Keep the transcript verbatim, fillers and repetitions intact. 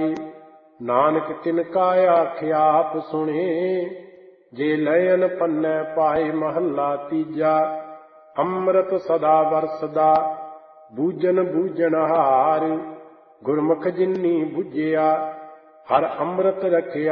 ਪਾਏ। ਨਾਨਕ ਤਿਨ ਕਾ ਆਖਿਆ ਆਪ ਸੁਣੇ, ਜੇ ਲयन ਪੰਨੈ ਪਾਏ ਮਹੱਲਾ ਤੀਜਾ। ਅੰਮ੍ਰਿਤ ਸਦਾ ਵਰਸਦਾ ਬੂਝਨ ਬੂਝਣਹਾਰ, ਗੁਰਮੁਖ ਜਿਨੀ ਬੁਝਿਆ ਹਰ ਅੰਮ੍ਰਿਤ ਰਖਿਆ